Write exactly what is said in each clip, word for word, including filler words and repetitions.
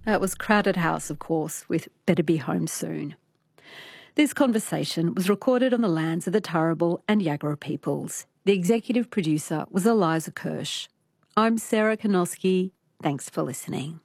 It was Crowded House, of course, with Better Be Home Soon. This conversation was recorded on the lands of the Turrbal and Yagara peoples. The executive producer was Eliza Kirsch. I'm Sarah Kanoski. Thanks for listening.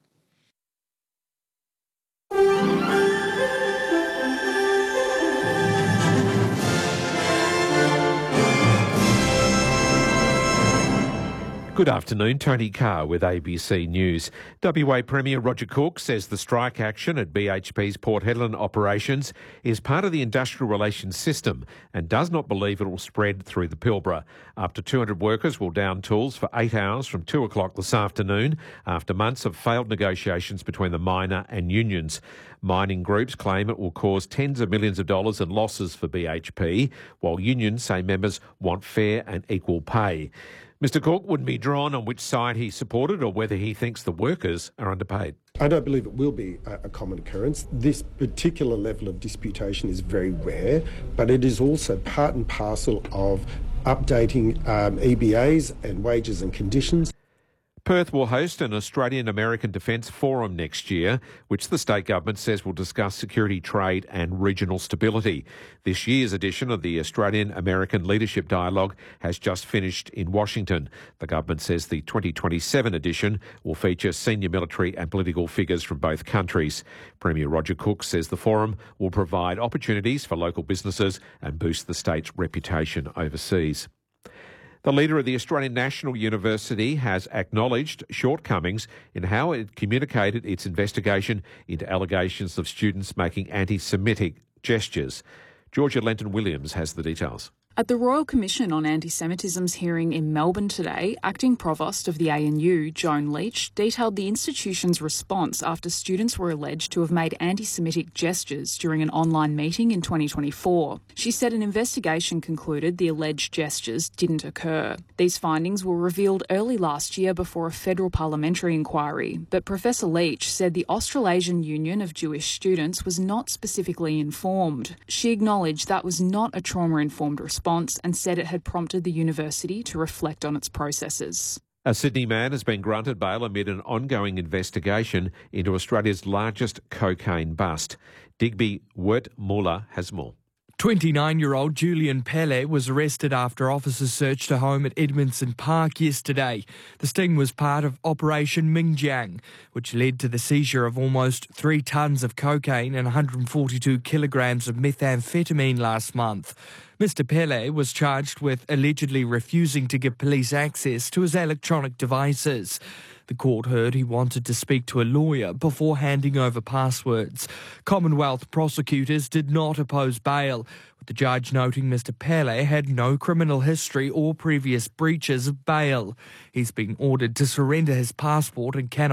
Good afternoon, Tony Carr with A B C News. W A Premier Roger Cook says the strike action at B H P's Port Hedland operations is part of the industrial relations system and does not believe it will spread through the Pilbara. Up to two hundred workers will down tools for eight hours from two o'clock this afternoon after months of failed negotiations between the miner and unions. Mining groups claim it will cause tens of millions of dollars in losses for B H P, while unions say members want fair and equal pay. Mister Cook wouldn't be drawn on which side he supported or whether he thinks the workers are underpaid. I don't believe it will be a, a common occurrence. This particular level of disputation is very rare, but it is also part and parcel of updating um, E B As and wages and conditions. Perth will host an Australian-American Defence Forum next year, which the state government says will discuss security, trade and regional stability. This year's edition of the Australian-American Leadership Dialogue has just finished in Washington. The government says the twenty twenty-seven edition will feature senior military and political figures from both countries. Premier Roger Cook says the forum will provide opportunities for local businesses and boost the state's reputation overseas. The leader of the Australian National University has acknowledged shortcomings in how it communicated its investigation into allegations of students making anti-Semitic gestures. Georgia Lenton-Williams has the details. At the Royal Commission on Anti-Semitism's hearing in Melbourne today, Acting Provost of the A N U, Joan Leach, detailed the institution's response after students were alleged to have made anti-Semitic gestures during an online meeting in twenty twenty-four. She said an investigation concluded the alleged gestures didn't occur. These findings were revealed early last year before a federal parliamentary inquiry, but Professor Leach said the Australasian Union of Jewish Students was not specifically informed. She acknowledged that was not a trauma-informed response and said it had prompted the university to reflect on its processes. A Sydney man has been granted bail amid an ongoing investigation into Australia's largest cocaine bust. Digby Wertmuller has more. twenty-nine-year-old Julian Pele was arrested after officers searched a home at Edmondson Park yesterday. The sting was part of Operation Mingjiang, which led to the seizure of almost three tonnes of cocaine and one hundred forty-two kilograms of methamphetamine last month. Mister Pele was charged with allegedly refusing to give police access to his electronic devices. The court heard he wanted to speak to a lawyer before handing over passwords. Commonwealth prosecutors did not oppose bail, with the judge noting Mister Pele had no criminal history or previous breaches of bail. He's been ordered to surrender his passport and cannot